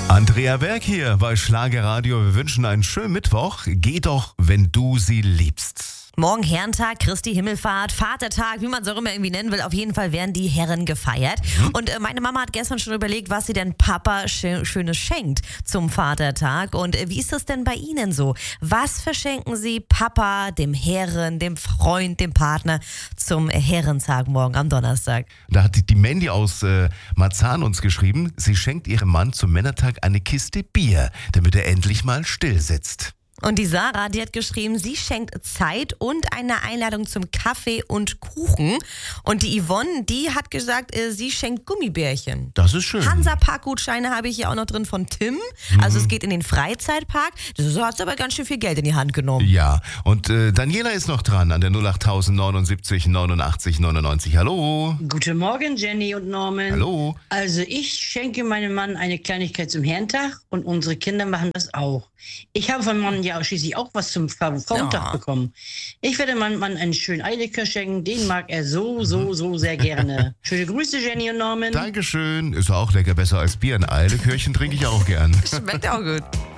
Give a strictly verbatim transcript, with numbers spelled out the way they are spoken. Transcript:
Andrea Berg hier bei Schlagerradio. Wir wünschen einen schönen Mittwoch. Geh doch, wenn du sie liebst. Morgen Herrentag, Christi Himmelfahrt, Vatertag, wie man es auch immer irgendwie nennen will. Auf jeden Fall werden die Herren gefeiert. Mhm. Und äh, meine Mama hat gestern schon überlegt, was sie denn Papa sch- Schönes schenkt zum Vatertag. Und äh, wie ist das denn bei Ihnen so? Was verschenken Sie Papa, dem Herren, dem Freund, dem Partner zum Herrentag morgen am Donnerstag? Da hat die, die Mandy aus äh, Marzahn uns geschrieben, sie schenkt ihrem Mann zum Männertag eine Kiste Bier, damit er endlich mal still sitzt. Und die Sarah, die hat geschrieben, sie schenkt Zeit und eine Einladung zum Kaffee und Kuchen. Und die Yvonne, die hat gesagt, äh, sie schenkt Gummibärchen. Das ist schön. Hansa-Park-Gutscheine habe ich hier auch noch drin von Tim. Mhm. Also es geht in den Freizeitpark. So hat sie aber ganz schön viel Geld in die Hand genommen. Ja, und äh, Daniela ist noch dran an der null acht neunundsiebzig neunundachtzig neunundneunzig. Hallo. Guten Morgen, Jenny und Norman. Hallo. Also ich schenke meinem Mann eine Kleinigkeit zum Herrentag und unsere Kinder machen das auch. Ich habe von meinem ja schließlich auch was zum Frauentag ja. bekommen. Ich werde meinem Mann einen schönen Eierlikör schenken. Den mag er so, so, so sehr gerne. Schöne Grüße, Jenny und Norman. Dankeschön. Ist auch lecker, besser als Bier. Ein Eierlikörchen trinke ich auch gern. Schmeckt auch gut.